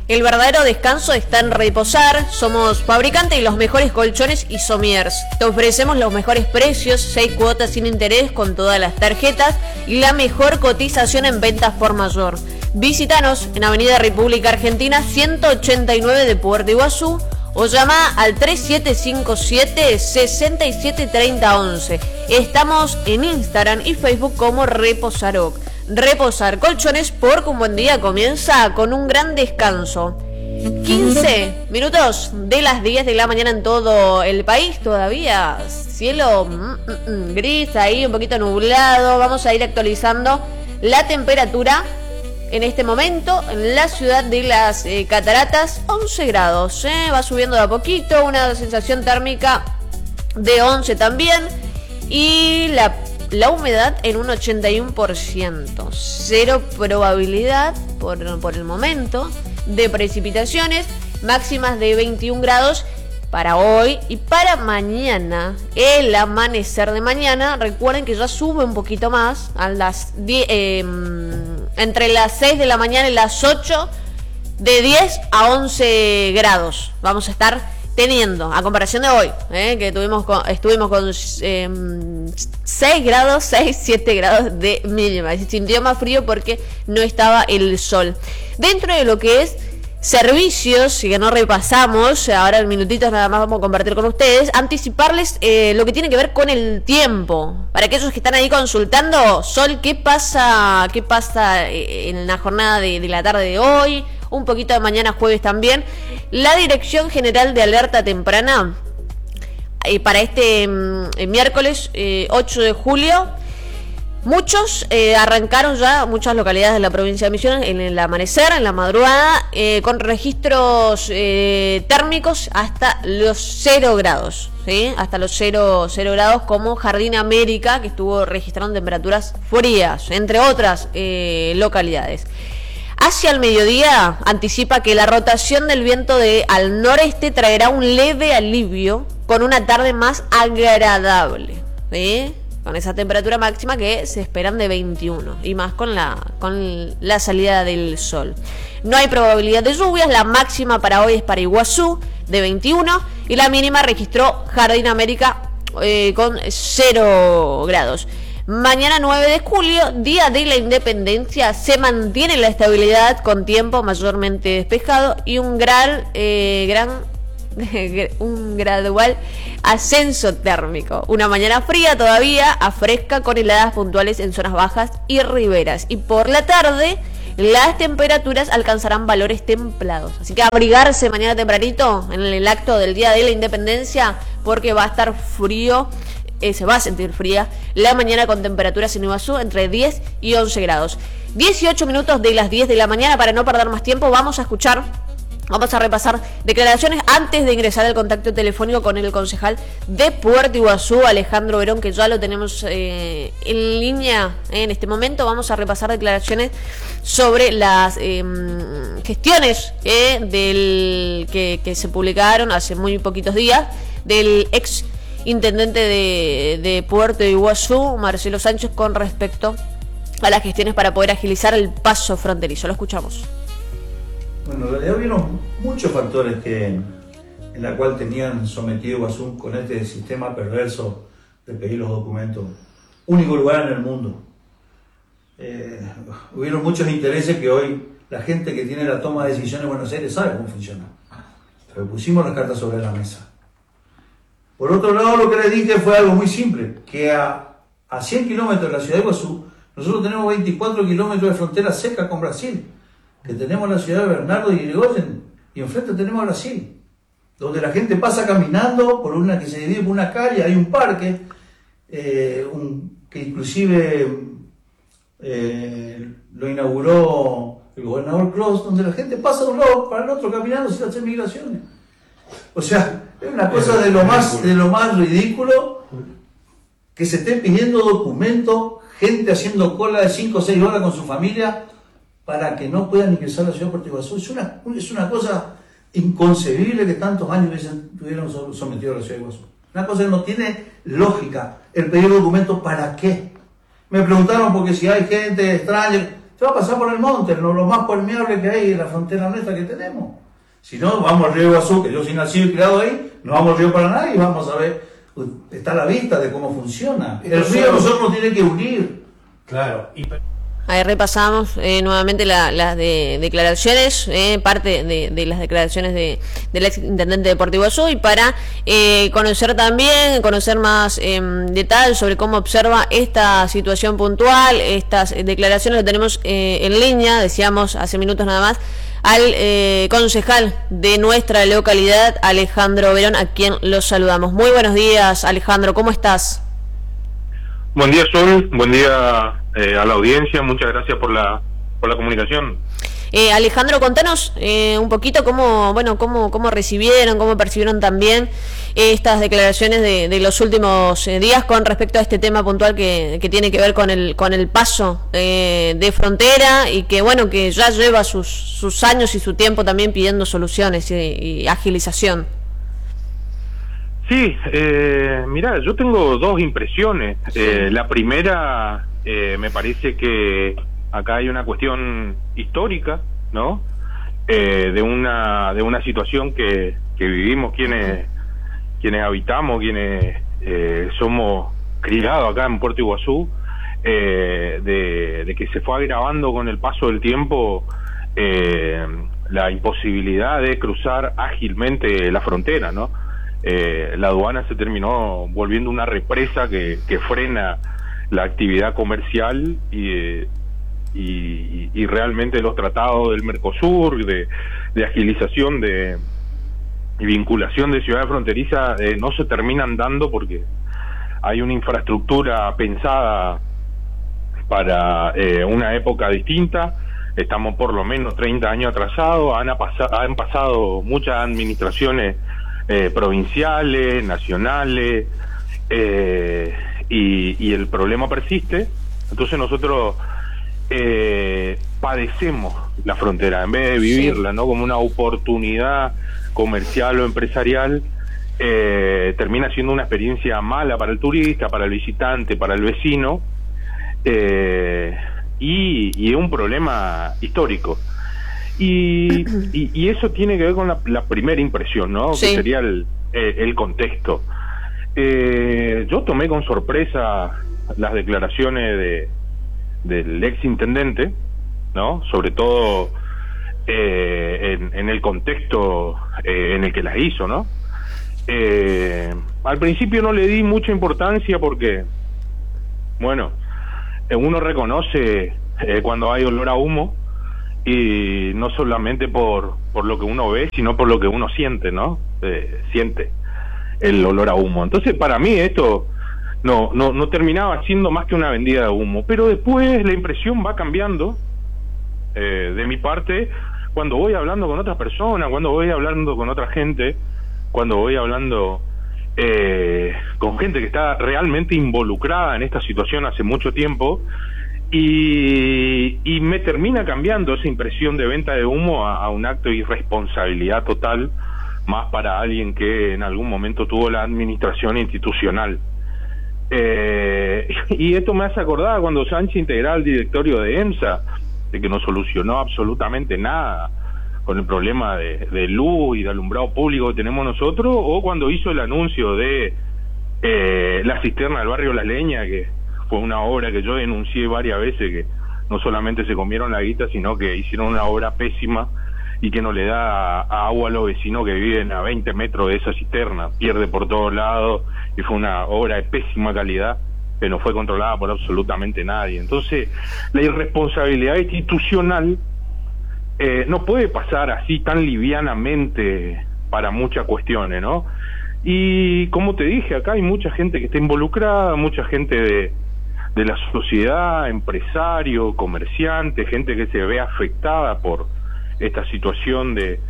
El verdadero descanso está en reposar. Somos fabricantes de los mejores colchones y somiers. Te ofrecemos los mejores precios, 6 cuotas sin interés con todas las tarjetas y la mejor cotización en ventas por mayor. Visítanos en Avenida República Argentina 189 de Puerto Iguazú o llama al 3757 673011. Estamos en Instagram y Facebook como Reposaroc. Reposar colchones porque un buen día comienza con un gran descanso. 15 minutos de las 10 de la mañana en todo el país. Todavía cielo gris, ahí un poquito nublado. Vamos a ir actualizando la temperatura en este momento en la ciudad de las Cataratas. 11 grados, va subiendo de a poquito. Una sensación térmica de 11 también. Y la humedad en un 81%. Cero probabilidad por el momento de precipitaciones. Máximas de 21 grados para hoy y para mañana. El amanecer de mañana, recuerden que ya sube un poquito más a las 10, entre las 6 de la mañana y las 8, de 10 a 11 grados. Vamos a estar teniendo, a comparación de hoy, que estuvimos con 6 grados, 7 grados de mínima. Se sintió más frío porque no estaba el sol. Dentro de lo que es servicios, que no repasamos, ahora en minutitos nada más vamos a compartir con ustedes, anticiparles lo que tiene que ver con el tiempo. Para aquellos que están ahí consultando, Sol, ¿qué pasa en la jornada de la tarde de hoy? Un poquito de mañana jueves también. La Dirección General de Alerta Temprana para este miércoles 8 de julio. Muchos arrancaron ya, muchas localidades de la provincia de Misiones, en el amanecer, en la madrugada, con registros térmicos hasta los 0 grados. ¿Sí? Hasta los 0 grados, como Jardín América, que estuvo registrando temperaturas frías, entre otras localidades. Hacia el mediodía anticipa que la rotación del viento al noreste traerá un leve alivio con una tarde más agradable, ¿sí? Con esa temperatura máxima que se esperan de 21 y más con la salida del sol. No hay probabilidad de lluvias. La máxima para hoy es para Iguazú de 21 y la mínima registró Jardín América con 0 grados. Mañana 9 de julio, Día de la Independencia, se mantiene la estabilidad con tiempo mayormente despejado y un gradual ascenso térmico. Una mañana fría todavía, a fresca, con heladas puntuales en zonas bajas y riberas. Y por la tarde, las temperaturas alcanzarán valores templados. Así que abrigarse mañana tempranito en el acto del Día de la Independencia, porque va a estar frío. Se va a sentir fría la mañana con temperaturas en Iguazú entre 10 y 11 grados. 18 minutos de las 10 de la mañana. Para no perder más tiempo, vamos a repasar declaraciones antes de ingresar al contacto telefónico con el concejal de Puerto Iguazú, Alejandro Verón, que ya lo tenemos en línea en este momento. Vamos a repasar declaraciones sobre las gestiones que se publicaron hace muy poquitos días del ex intendente de Puerto Iguazú, Marcelo Sánchez, con respecto a las gestiones para poder agilizar el paso fronterizo. Lo escuchamos. Bueno, en realidad hubieron muchos factores en la cual tenían sometido Iguazú con este sistema perverso de pedir los documentos. Único lugar en el mundo. Hubieron muchos intereses que hoy la gente que tiene la toma de decisiones en Buenos Aires sabe cómo funciona. Pero pusimos las cartas sobre la mesa. Por otro lado, lo que les dije fue algo muy simple, que a 100 kilómetros de la ciudad de Iguazú, nosotros tenemos 24 kilómetros de frontera seca con Brasil, que tenemos la ciudad de Bernardo y Irigoyen, y enfrente tenemos a Brasil, donde la gente pasa caminando por una que se divide por una calle, hay un parque, que inclusive lo inauguró el gobernador Clos, donde la gente pasa de un lado para el otro caminando sin hacer migraciones. O sea, es una cosa de lo más ridículo que se esté pidiendo documentos, gente haciendo cola de 5 o 6 horas con su familia para que no puedan ingresar a la ciudad de Puerto Iguazú. Es una cosa inconcebible que tantos años estuvieron sometidos a la ciudad de Iguazú. Una cosa que no tiene lógica. El pedir documentos, ¿para qué? Me preguntaron porque si hay gente extraña. te va a pasar por el monte, lo más permeable que hay en la frontera nuestra que tenemos. Si no, vamos al río Iguazú, que yo soy nacido y criado ahí, nos vamos al río Paraná y vamos a ver, está a la vista de cómo funciona. El río a nosotros nos tiene que unir. Claro. Ahí repasamos nuevamente las declaraciones, parte de las declaraciones del ex intendente de Puerto Iguazú, y para conocer más detalles sobre cómo observa esta situación puntual, estas declaraciones, lo tenemos en línea, decíamos hace minutos nada más, al concejal de nuestra localidad, Alejandro Verón, a quien los saludamos. Muy buenos días, Alejandro, ¿cómo estás? Buen día, Sol, buen día a la audiencia, muchas gracias por la comunicación. Alejandro, contanos un poquito cómo recibieron, cómo percibieron también estas declaraciones de los últimos días con respecto a este tema puntual que tiene que ver con el paso de frontera, y que ya lleva sus años y su tiempo también pidiendo soluciones y agilización. Sí, mirá, yo tengo dos impresiones. La primera, me parece que acá hay una cuestión histórica, ¿no? De una situación que vivimos quienes habitamos, quienes somos criados acá en Puerto Iguazú, de que se fue agravando con el paso del tiempo la imposibilidad de cruzar ágilmente la frontera, ¿no? La aduana se terminó volviendo una represa que frena la actividad comercial y realmente los tratados del Mercosur de agilización y vinculación de ciudades fronterizas no se terminan dando porque hay una infraestructura pensada para una época distinta. Estamos por lo menos 30 años atrasados, han pasado muchas administraciones provinciales, nacionales, y el problema persiste. Entonces nosotros padecemos la frontera en vez de vivirla, ¿no? Como una oportunidad comercial o empresarial. Termina siendo una experiencia mala para el turista, para el visitante, para el vecino, y es un problema histórico. Y eso tiene que ver con la primera impresión, ¿no? Sí. Que sería el contexto. Yo tomé con sorpresa las declaraciones del ex intendente, ¿no? Sobre todo en el contexto en el que las hizo, ¿no? Al principio no le di mucha importancia porque, bueno, uno reconoce cuando hay olor a humo, y no solamente por lo que uno ve, sino por lo que uno siente, ¿no? Siente el olor a humo. Entonces, para mí esto no terminaba siendo más que una vendida de humo, pero después la impresión va cambiando de mi parte cuando voy hablando con otras personas, cuando voy hablando con otra gente, cuando voy hablando con gente que está realmente involucrada en esta situación hace mucho tiempo, y me termina cambiando esa impresión de venta de humo a un acto de irresponsabilidad total, más para alguien que en algún momento tuvo la administración institucional. Y esto me hace acordar cuando Sánchez integraba el directorio de EMSA, de que no solucionó absolutamente nada con el problema de luz y de alumbrado público que tenemos nosotros, o cuando hizo el anuncio de la cisterna del barrio La Leña, que fue una obra que yo denuncié varias veces, que no solamente se comieron la guita, sino que hicieron una obra pésima y que no le da agua a los vecinos que viven a 20 metros de esa cisterna, pierde por todos lados, y fue una obra de pésima calidad que no fue controlada por absolutamente nadie. Entonces, la irresponsabilidad institucional no puede pasar así tan livianamente para muchas cuestiones, ¿no? Y como te dije, acá hay mucha gente que está involucrada, mucha gente de la sociedad, empresario, comerciante, gente que se ve afectada por esta situación de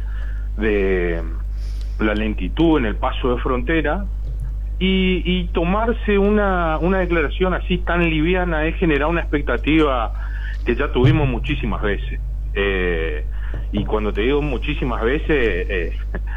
la lentitud en el paso de frontera, y tomarse una declaración así tan liviana es generar una expectativa que ya tuvimos muchísimas veces, y cuando te digo muchísimas veces,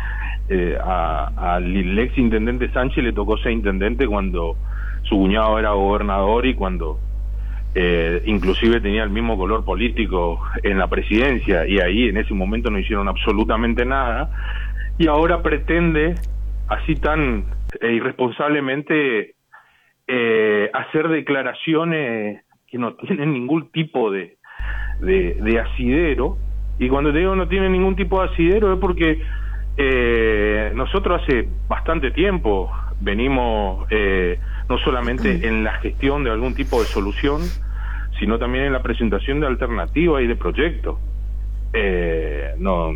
al ex intendente Sánchez le tocó ser intendente cuando su cuñado era gobernador, y cuando inclusive tenía el mismo color político en la presidencia, y ahí en ese momento no hicieron absolutamente nada, y ahora pretende, así tan irresponsablemente, hacer declaraciones que no tienen ningún tipo de asidero. Y cuando te digo no tienen ningún tipo de asidero es porque nosotros hace bastante tiempo venimos no solamente en la gestión de algún tipo de solución, sino también en la presentación de alternativas y de proyectos. No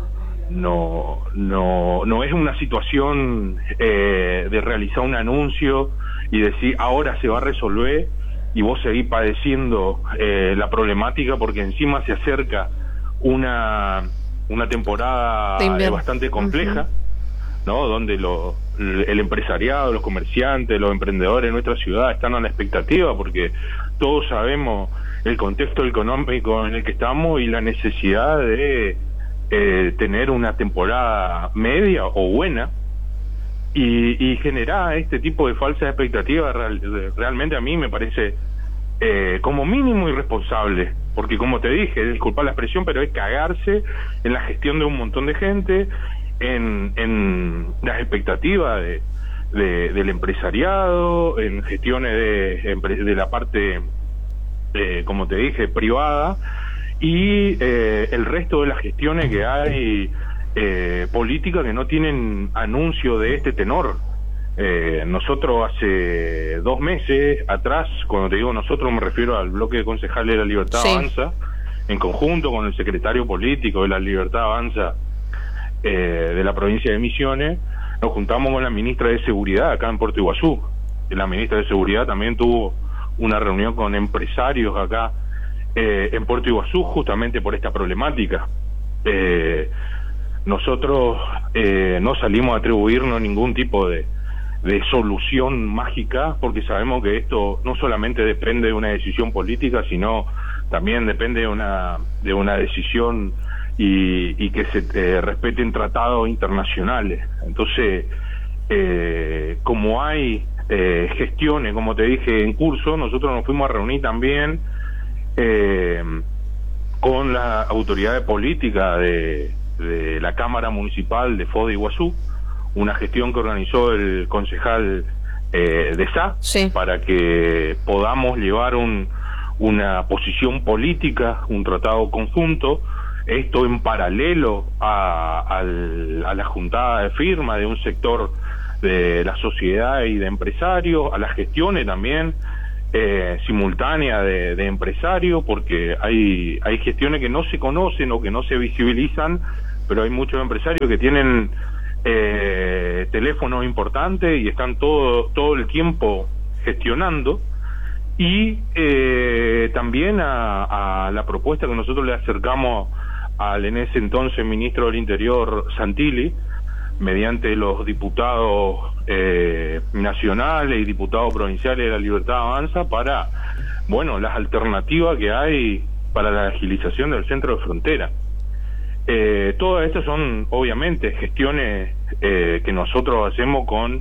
es una situación de realizar un anuncio y decir ahora se va a resolver y vos seguís padeciendo la problemática, porque encima se acerca una temporada bastante compleja, ¿no? Donde el empresariado, los comerciantes, los emprendedores de nuestra ciudad están a la expectativa, porque todos sabemos el contexto económico en el que estamos y la necesidad de tener una temporada media o buena, y generar este tipo de falsas expectativas realmente a mí me parece como mínimo irresponsable, porque como te dije, disculpa la expresión, pero es cagarse en la gestión de un montón de gente, en las expectativas del empresariado, en gestiones de la parte, como te dije, privada, y el resto de las gestiones que hay políticas que no tienen anuncio de este tenor. Nosotros hace 2 meses atrás, cuando te digo nosotros me refiero al bloque de concejales de La Libertad Avanza, en conjunto con el secretario político de La Libertad Avanza de la provincia de Misiones, nos juntamos con la ministra de Seguridad acá en Puerto Iguazú. Y la ministra de Seguridad también tuvo una reunión con empresarios acá en Puerto Iguazú, justamente por esta problemática. Nosotros no salimos a atribuirnos ningún tipo de solución mágica, porque sabemos que esto no solamente depende de una decisión política, sino también depende de una decisión y que se respeten tratados internacionales. Entonces, como hay gestiones, como te dije, en curso, nosotros nos fuimos a reunir también con la autoridad política de la Cámara Municipal de Foz de Iguazú, una gestión que organizó el concejal de SA, para que podamos llevar una posición política, un tratado conjunto, esto en paralelo a la juntada de firma de un sector de la sociedad y de empresarios, a las gestiones también simultáneas de empresarios, porque hay gestiones que no se conocen o que no se visibilizan, pero hay muchos empresarios que tienen teléfonos importantes y están todo el tiempo gestionando. Y también a la propuesta que nosotros le acercamos al en ese entonces ministro del Interior, Santilli, mediante los diputados nacionales y diputados provinciales de La Libertad Avanza, para, bueno, las alternativas que hay para la agilización del centro de frontera. Todas estas son, obviamente, gestiones que nosotros hacemos con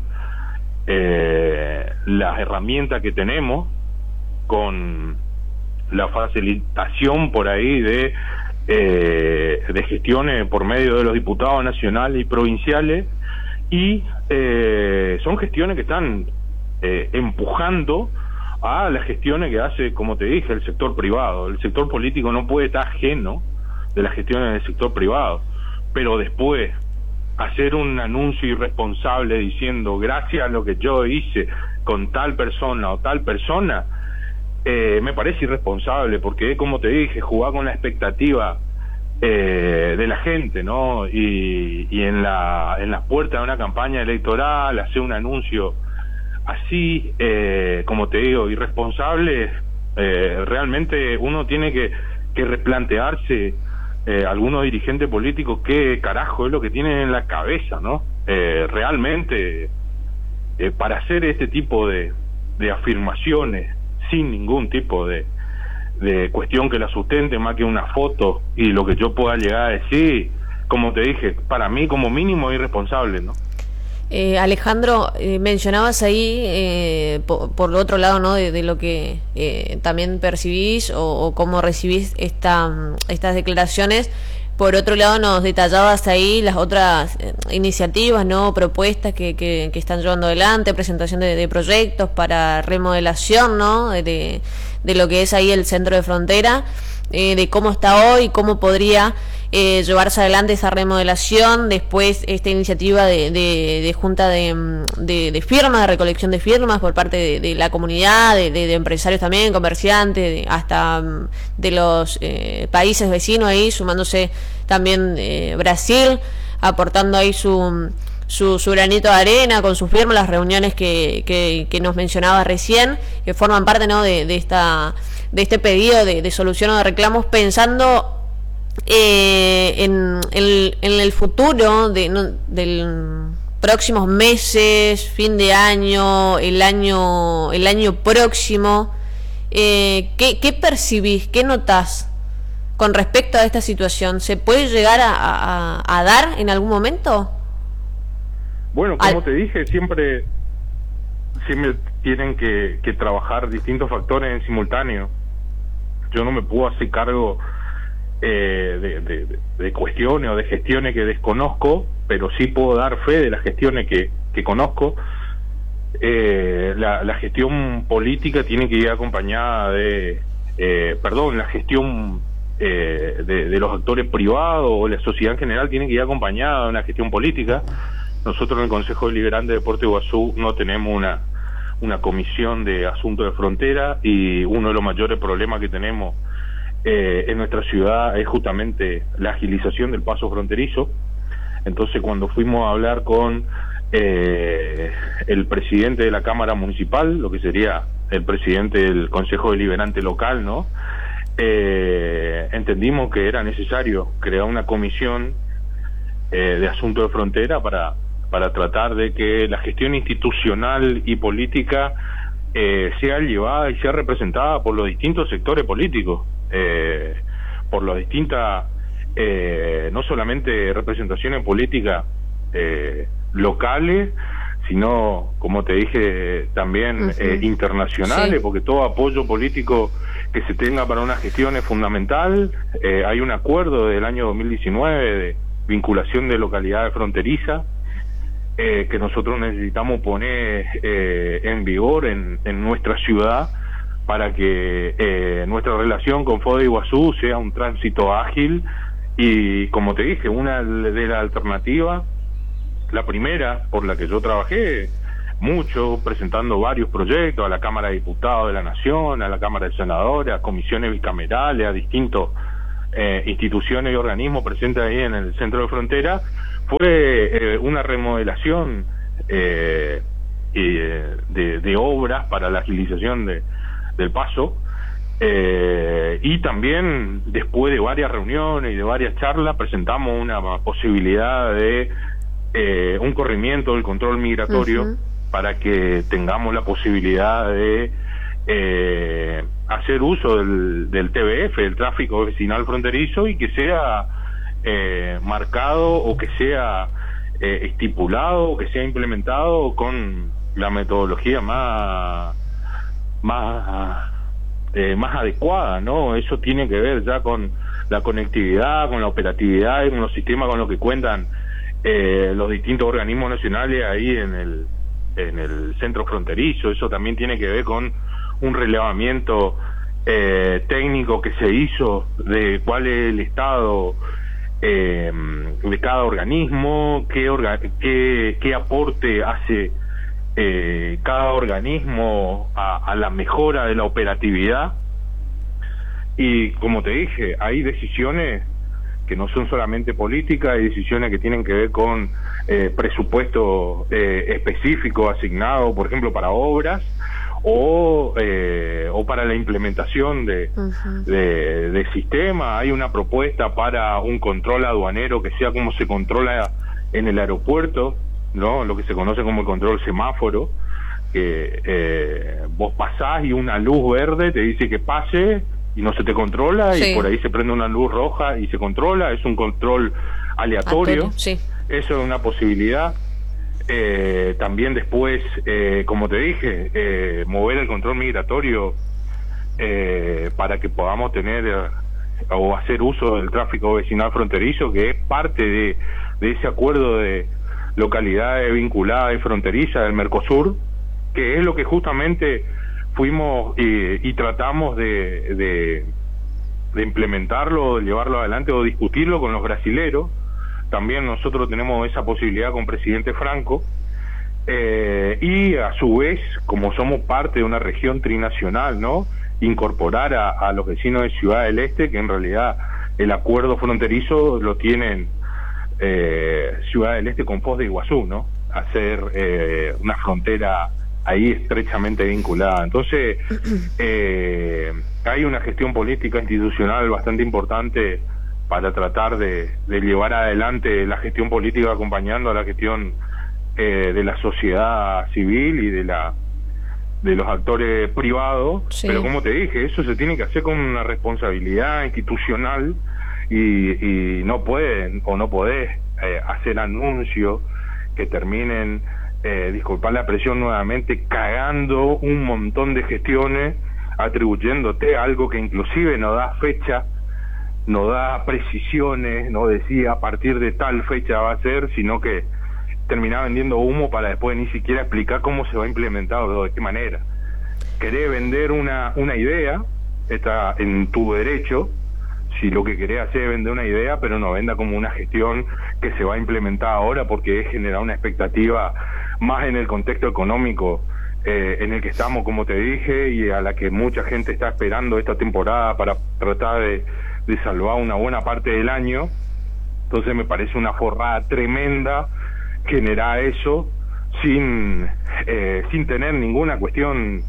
las herramientas que tenemos, con la facilitación por ahí de gestiones por medio de los diputados nacionales y provinciales, y son gestiones que están empujando a las gestiones que hace, como te dije, el sector privado. El sector político no puede estar ajeno de las gestiones del sector privado, pero después hacer un anuncio irresponsable diciendo gracias a lo que yo hice con tal persona o tal persona, me parece irresponsable, porque es, como te dije, jugar con la expectativa de la gente, ¿no? Y en la puerta de una campaña electoral hacer un anuncio así, como te digo, irresponsable. Realmente uno tiene que replantearse, algunos dirigentes políticos, qué carajo es lo que tienen en la cabeza, ¿no? Realmente, para hacer este tipo de afirmaciones sin ningún tipo de cuestión que la sustente, más que una foto y lo que yo pueda llegar a decir, como te dije, para mí como mínimo es irresponsable, ¿no? Alejandro, mencionabas ahí, por otro lado, ¿no? De lo que también percibís o cómo recibís estas declaraciones. Por otro lado, nos detallabas ahí las otras iniciativas, ¿no? Propuestas que están llevando adelante, presentación de proyectos para remodelación, ¿no? De lo que es ahí el centro de frontera, de cómo está hoy, cómo podría llevarse adelante esa remodelación. Después esta iniciativa de junta de firmas, de recolección de firmas por parte de la comunidad, de empresarios también, comerciantes, hasta de los países vecinos ahí, sumándose también Brasil, aportando ahí su granito de arena con sus firmas, las reuniones que nos mencionaba recién, que forman parte, ¿no? de este pedido de solución o de reclamos, pensando en el futuro del próximos meses, fin de año, el año próximo. ¿Qué percibís? ¿Qué notás con respecto a esta situación? ¿Se puede llegar a dar en algún momento? Bueno, como te dije, siempre tienen que trabajar distintos factores en simultáneo. Yo no me puedo hacer cargo de cuestiones o de gestiones que desconozco, pero sí puedo dar fe de las gestiones que conozco. La gestión política tiene que ir acompañada la gestión de los actores privados o la sociedad en general tiene que ir acompañada de una gestión política. Nosotros en el Consejo Deliberante de Puerto Iguazú no tenemos una comisión de asuntos de frontera, y uno de los mayores problemas que tenemos en nuestra ciudad es justamente la agilización del paso fronterizo. Entonces, cuando fuimos a hablar con el presidente de la Cámara Municipal, lo que sería el presidente del Consejo Deliberante local, ¿no? Entendimos que era necesario crear una comisión de asuntos de frontera para tratar de que la gestión institucional y política sea llevada y sea representada por los distintos sectores políticos, por las distintas, no solamente representaciones políticas locales, sino, como te dije, también internacionales, sí, porque todo apoyo político que se tenga para una gestión es fundamental. Hay un acuerdo del año 2019 de vinculación de localidades fronterizas que nosotros necesitamos poner en vigor en nuestra ciudad para que nuestra relación con Foz de Iguazú sea un tránsito ágil. Y como te dije, una de las alternativas, la primera por la que yo trabajé mucho, presentando varios proyectos a la Cámara de Diputados de la Nación, a la Cámara de Senadores, a comisiones bicamerales, a distintos instituciones y organismos presentes ahí en el centro de frontera, fue una remodelación de obras para la agilización del paso, y también después de varias reuniones y de varias charlas presentamos una posibilidad de un corrimiento del control migratorio para que tengamos la posibilidad de hacer uso del TBF, el tráfico vecinal fronterizo, y que sea marcado o que sea estipulado o que sea implementado con la metodología más adecuada, ¿no? Eso tiene que ver ya con la conectividad, con la operatividad y con los sistemas con los que cuentan los distintos organismos nacionales ahí en el centro fronterizo. Eso también tiene que ver con un relevamiento técnico que se hizo de cuál es el estado de cada organismo, qué aporte hace cada organismo a la mejora de la operatividad. Y como te dije, hay decisiones que no son solamente políticas, hay decisiones que tienen que ver con presupuesto específico asignado, por ejemplo, para obras o para la implementación de sistemas. Hay una propuesta para un control aduanero que sea como se controla en el aeropuerto, ¿no? Lo que se conoce como el control semáforo, que vos pasás y una luz verde te dice que pase y no se te controla, sí, y por ahí se prende una luz roja y se controla. Es un control aleatorio. Sí. Eso es una posibilidad. También después, como te dije, mover el control migratorio para que podamos tener o hacer uso del tráfico vecinal fronterizo, que es parte de ese acuerdo de localidades vinculadas y fronterizas del Mercosur, que es lo que justamente fuimos y tratamos de implementarlo, de llevarlo adelante o discutirlo con los brasileros. También nosotros tenemos esa posibilidad con presidente Franco, y a su vez, como somos parte de una región trinacional, ¿no?, incorporar a los vecinos de Ciudad del Este, que en realidad el acuerdo fronterizo lo tienen Ciudad del Este con Foz de Iguazú, ¿no?, hacer una frontera ahí estrechamente vinculada. Entonces, hay una gestión política institucional bastante importante para tratar de llevar adelante la gestión política, acompañando a la gestión de la sociedad civil y de los actores privados. Sí. Pero como te dije, eso se tiene que hacer con una responsabilidad institucional, y no pueden o no podés hacer anuncios que terminen, disculpar la expresión nuevamente, cagando un montón de gestiones, atribuyéndote algo que inclusive no da fecha, no da precisiones, no decía a partir de tal fecha va a ser, sino que terminaba vendiendo humo para después ni siquiera explicar cómo se va a implementar o de qué manera. Querés vender una idea, está en tu derecho, si lo que querés hacer es vender una idea, pero no venda como una gestión que se va a implementar ahora, porque es generar una expectativa más en el contexto económico en el que estamos, como te dije, y a la que mucha gente está esperando esta temporada para tratar de salvar una buena parte del año. Entonces me parece una forrada tremenda generar eso sin tener ninguna cuestión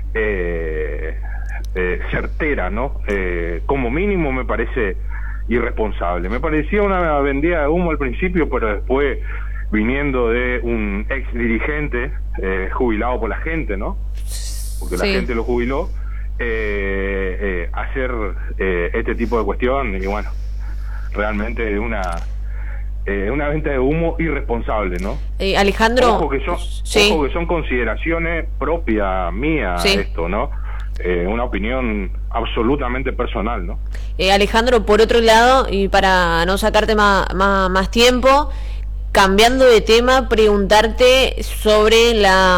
certera, ¿no? Como mínimo me parece irresponsable. Me parecía una vendida de humo al principio, pero después, viniendo de un ex dirigente jubilado por la gente, ¿no?, porque la gente lo jubiló, hacer este tipo de cuestión, y bueno, realmente una venta de humo irresponsable, ¿no? Alejandro, ojo que son consideraciones propias mías, esto, ¿no? Una opinión absolutamente personal, ¿no? Alejandro, por otro lado, y para no sacarte más tiempo, cambiando de tema, preguntarte sobre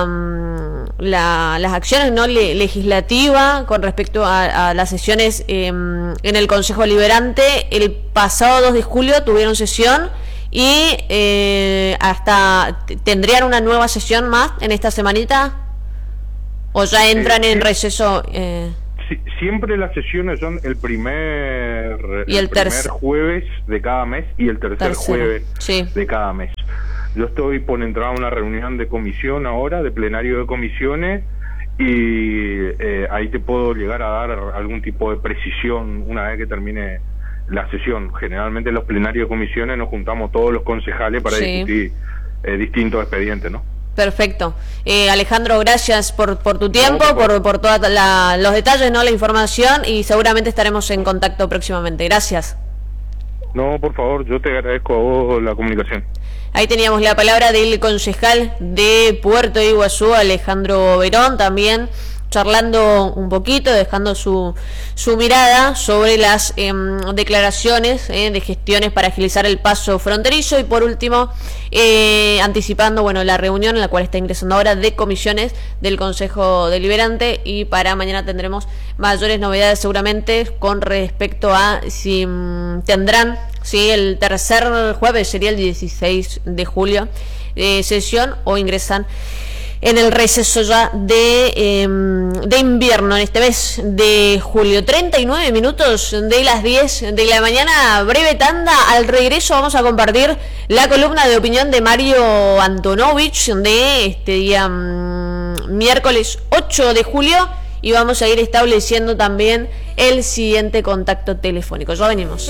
las acciones, ¿no?, legislativas con respecto a las sesiones en el Consejo Deliberante. El pasado 2 de julio tuvieron sesión y hasta tendrían una nueva sesión más en esta semanita, o ya entran en receso. Siempre las sesiones son el primer jueves de cada mes y el tercer jueves de cada mes. Yo estoy por entrar a una reunión de comisión ahora, de plenario de comisiones, y ahí te puedo llegar a dar algún tipo de precisión una vez que termine la sesión. Generalmente en los plenarios de comisiones nos juntamos todos los concejales para discutir distintos expedientes, ¿no? Perfecto. Alejandro, gracias por tu tiempo, por todos los detalles, ¿no?, la información, y seguramente estaremos en contacto próximamente. Gracias. No, por favor, yo te agradezco a vos la comunicación. Ahí teníamos la palabra del concejal de Puerto Iguazú, Alejandro Verón, también charlando un poquito, dejando su mirada sobre las declaraciones de gestiones para agilizar el paso fronterizo, y por último anticipando la reunión en la cual está ingresando ahora de comisiones del Consejo Deliberante, y para mañana tendremos mayores novedades seguramente con respecto a si tendrán el tercer jueves, sería el 16 de julio, sesión, o ingresan en el receso ya de invierno en este mes de julio. 39 minutos de las 10 de la mañana, breve tanda. Al regreso vamos a compartir la columna de opinión de Mario Antonovich de este día miércoles 8 de julio, y vamos a ir estableciendo también el siguiente contacto telefónico. Ya venimos.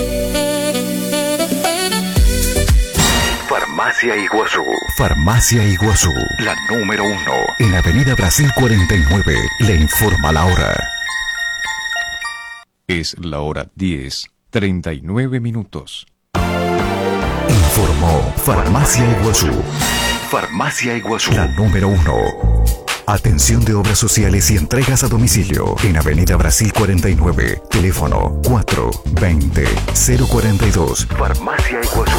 Farmacia Iguazú. Farmacia Iguazú, la número 1. En Avenida Brasil 49. Le informa la hora. Es la hora 10:39 minutos. Informó Farmacia Iguazú. Farmacia Iguazú, la número 1. Atención de obras sociales y entregas a domicilio en Avenida Brasil 49, teléfono 420-042. Farmacia Iguazú.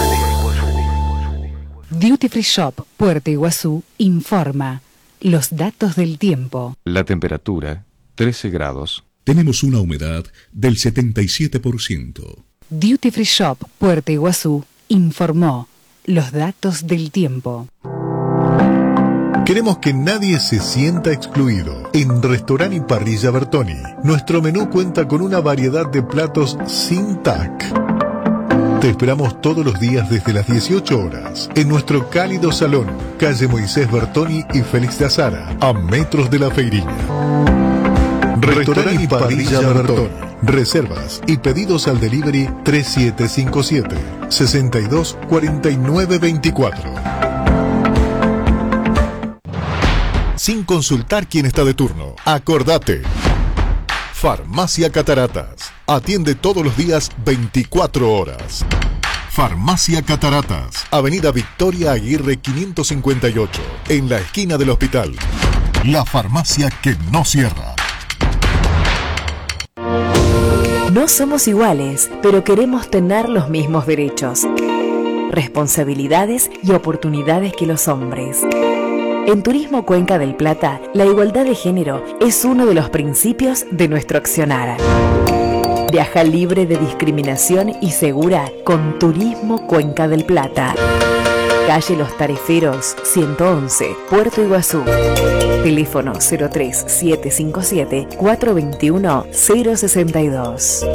Duty Free Shop Puerto Iguazú informa los datos del tiempo. La temperatura, 13 grados. Tenemos una humedad del 77%. Duty Free Shop Puerto Iguazú informó los datos del tiempo. Queremos que nadie se sienta excluido. En Restaurant y Parrilla Bertoni, nuestro menú cuenta con una variedad de platos sin TAC. Te esperamos todos los días desde las 18 horas en nuestro cálido salón, calle Moisés Bertoni y Félix de Azara, a metros de la Feiriña. Restaurant y Parrilla Bertoni. Reservas y pedidos al delivery 3757 62 49 24. Sin consultar quién está de turno. Acordate. Farmacia Cataratas. Atiende todos los días 24 horas. Farmacia Cataratas. Avenida Victoria Aguirre 558. En la esquina del hospital. La farmacia que no cierra. No somos iguales, pero queremos tener los mismos derechos, responsabilidades y oportunidades que los hombres. En Turismo Cuenca del Plata, la igualdad de género es uno de los principios de nuestro accionar. Viaja libre de discriminación y segura con Turismo Cuenca del Plata. Calle Los Tareferos, 111, Puerto Iguazú. Teléfono 03757 421 062.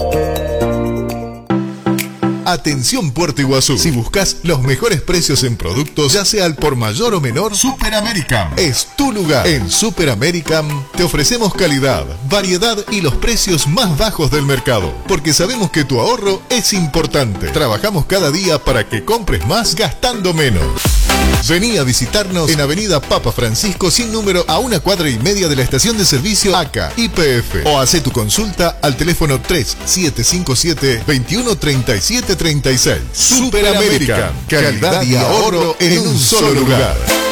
Atención Puerto Iguazú. Si buscas los mejores precios en productos, ya sea al por mayor o menor, Super American es tu lugar. En Super American te ofrecemos calidad, variedad y los precios más bajos del mercado, porque sabemos que tu ahorro es importante. Trabajamos cada día para que compres más gastando menos. Vení a visitarnos en Avenida Papa Francisco sin número a 1,5 cuadras de la estación de servicio ACA YPF o hace tu consulta al teléfono 3757 213736. Super American, calidad y ahorro en un solo lugar.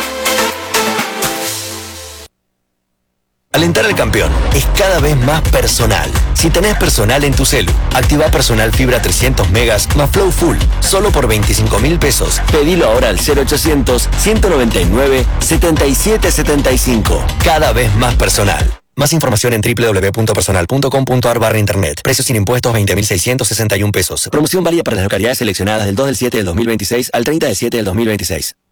Alentar al campeón es cada vez más personal. Si tenés personal en tu celu, activa personal fibra 300 megas más Flow Full, solo por 25.000 pesos. Pedilo ahora al 0800-199-7775. Cada vez más personal. Más información en www.personal.com.ar/internet. Precios sin impuestos 20.661 pesos. Promoción válida para las localidades seleccionadas del 2 del 7 del 2026 al 30 del 7 del 2026.